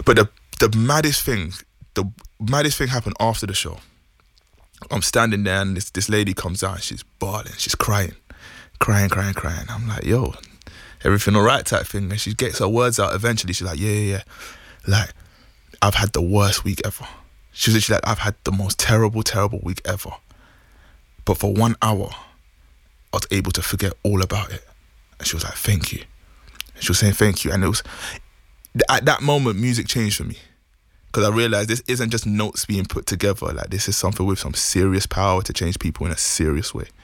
But the maddest thing happened after the show. I'm standing there and this lady comes out. She's bawling. She's crying. I'm like, yo, everything all right type thing. And she gets her words out eventually. She's like, yeah. Like, I've had the worst week ever. She was literally like, I've had the most terrible week ever. But for 1 hour, I was able to forget all about it. And she was like, thank you. And she was saying thank you. And it was, at that moment, music changed for me. Because I realised this isn't just notes being put together. Like, this is something with some serious power to change people in a serious way.